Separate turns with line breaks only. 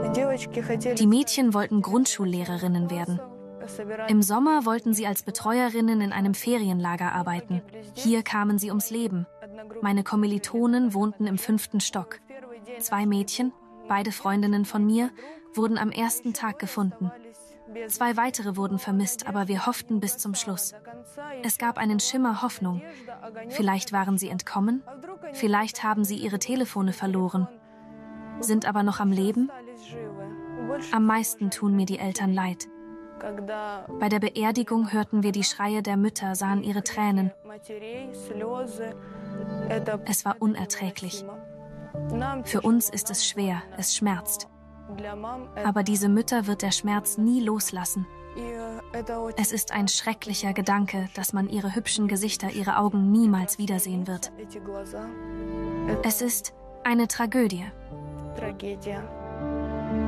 Die Mädchen wollten Grundschullehrerinnen werden. Im Sommer wollten sie als Betreuerinnen in einem Ferienlager arbeiten. Hier kamen sie ums Leben. Meine Kommilitonen wohnten im 5. Stock. 2 Mädchen, beide Freundinnen von mir, wurden am ersten Tag gefunden. 2 weitere wurden vermisst, aber wir hofften bis zum Schluss. Es gab einen Schimmer Hoffnung. Vielleicht waren sie entkommen, vielleicht haben sie ihre Telefone verloren, sind aber noch am Leben. Am meisten tun mir die Eltern leid. Bei der Beerdigung hörten wir die Schreie der Mütter, sahen ihre Tränen. Es war unerträglich. Für uns ist es schwer, es schmerzt. Aber diese Mütter wird der Schmerz nie loslassen. Es ist ein schrecklicher Gedanke, dass man ihre hübschen Gesichter, ihre Augen niemals wiedersehen wird. Es ist eine Tragödie.